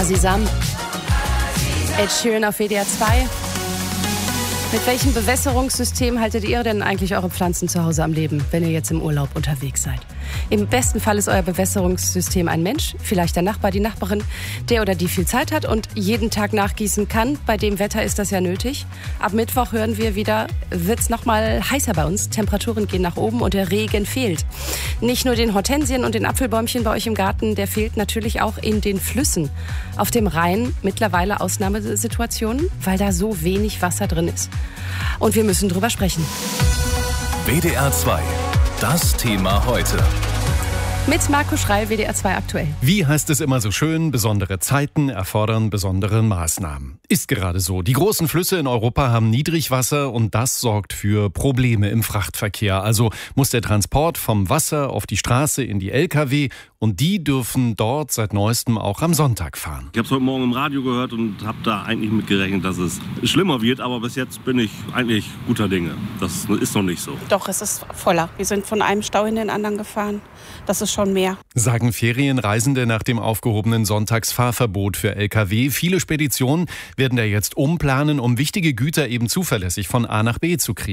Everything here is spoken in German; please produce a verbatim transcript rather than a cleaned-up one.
Asisam. Ed Sheeran auf W D R zwei. Mit welchem Bewässerungssystem haltet ihr denn eigentlich eure Pflanzen zu Hause am Leben, wenn ihr jetzt im Urlaub unterwegs seid? Im besten Fall ist euer Bewässerungssystem ein Mensch, vielleicht der Nachbar, die Nachbarin, der oder die viel Zeit hat und jeden Tag nachgießen kann. Bei dem Wetter ist das ja nötig. Ab Mittwoch hören wir wieder, wird's noch mal heißer bei uns. Temperaturen gehen nach oben und der Regen fehlt. Nicht nur den Hortensien und den Apfelbäumchen bei euch im Garten, der fehlt natürlich auch in den Flüssen. Auf dem Rhein mittlerweile Ausnahmesituationen, weil da so wenig Wasser drin ist. Und wir müssen drüber sprechen. W D R zwei. Das Thema heute. Mit Marco Schreil, W D R zwei aktuell. Wie heißt es immer so schön, besondere Zeiten erfordern besondere Maßnahmen. Ist gerade so. Die großen Flüsse in Europa haben Niedrigwasser und das sorgt für Probleme im Frachtverkehr. Also muss der Transport vom Wasser auf die Straße in die L K W und die dürfen dort seit neuestem auch am Sonntag fahren. Ich habe es heute Morgen im Radio gehört und habe da eigentlich mit gerechnet, dass es schlimmer wird, aber bis jetzt bin ich eigentlich guter Dinge. Das ist noch nicht so. Doch, es ist voller. Wir sind von einem Stau in den anderen gefahren. Das ist schon mehr. Sagen Ferienreisende nach dem aufgehobenen Sonntagsfahrverbot für L K W. Viele Speditionen werden da jetzt umplanen, um wichtige Güter eben zuverlässig von A nach B zu kriegen.